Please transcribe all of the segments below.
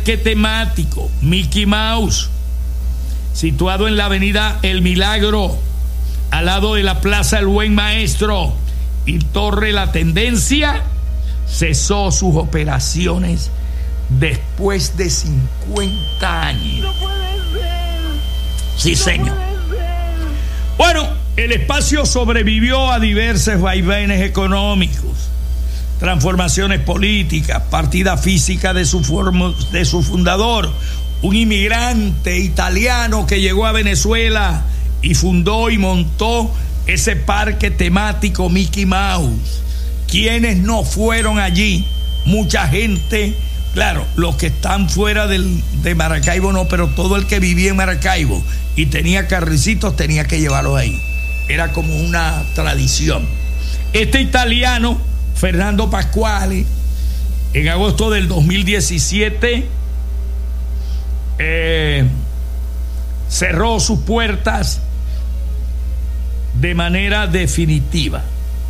parque temático Mickey Mouse, situado en la avenida El Milagro, al lado de la Plaza El Buen Maestro y Torre La Tendencia, cesó sus operaciones después de 50 años. No puede ser. Sí, señor. No puede ser. Bueno, el espacio sobrevivió a diversos vaivenes económicos, transformaciones políticas, partida física de su fundador, un inmigrante italiano que llegó a Venezuela y fundó y montó ese parque temático Mickey Mouse. ¿Quiénes no fueron allí? Mucha gente, claro, los que están fuera de Maracaibo no, pero todo el que vivía en Maracaibo y tenía carricitos tenía que llevarlos ahí. Era como una tradición. Este italiano, Fernando Pasquale, en agosto del 2017 cerró sus puertas de manera definitiva.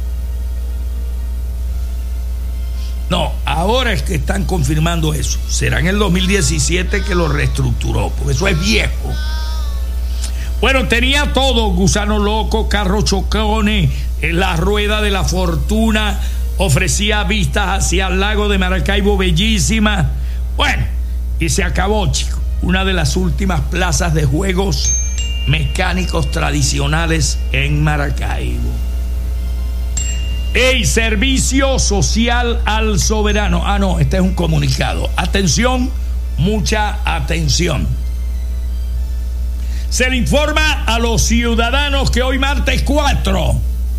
No, ahora es que están confirmando eso. Será en el 2017 que lo reestructuró, porque eso es viejo. Bueno, tenía todo: gusano loco, carros chocones, la rueda de la fortuna, ofrecía vistas hacia el lago de Maracaibo bellísimas. Bueno, y se acabó, chicos. Una de las últimas plazas de juegos mecánicos tradicionales en Maracaibo. ¡Ey! Servicio social al soberano. Ah, no, este es un comunicado. Atención, mucha atención. Se le informa a los ciudadanos que hoy martes 4,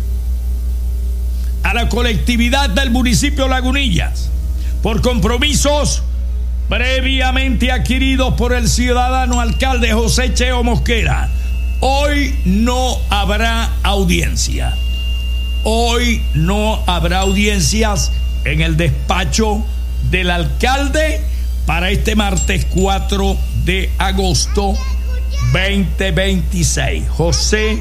a la colectividad del municipio Lagunillas, por compromisos previamente adquiridos por el ciudadano alcalde José Cheo Mosquera, hoy no habrá audiencia. Hoy no habrá audiencias en el despacho del alcalde para este martes 4 de agosto 2026. José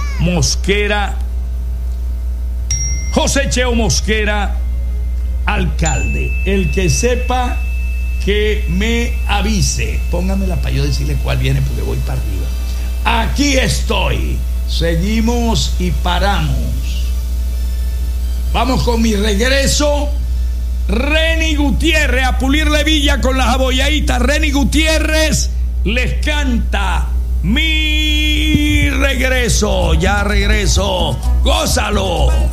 Cheo Mosquera, alcalde. El que sepa, que me avise. Póngamela para yo decirle cuál viene, porque voy para arriba. Aquí estoy. Seguimos y paramos. Vamos con mi regreso. Reni Gutiérrez, a pulirle villa con las abolladitas. Reni Gutiérrez les canta Mi Regreso. Ya regreso. Gózalo.